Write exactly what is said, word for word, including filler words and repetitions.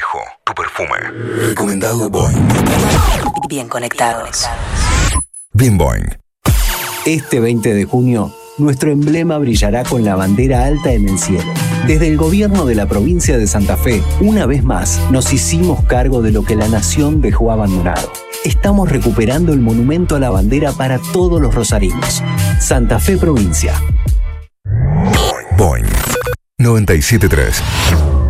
Alejo, tu perfume. Recomendado Boing. Bien conectados. Bien Boing. Este veinte de junio, nuestro emblema brillará con la bandera alta en el cielo. Desde el gobierno de la provincia de Santa Fe, una vez más, nos hicimos cargo de lo que la nación dejó abandonado. Estamos recuperando el monumento a la bandera para todos los rosarinos. Santa Fe Provincia. Boing noventa y siete punto tres.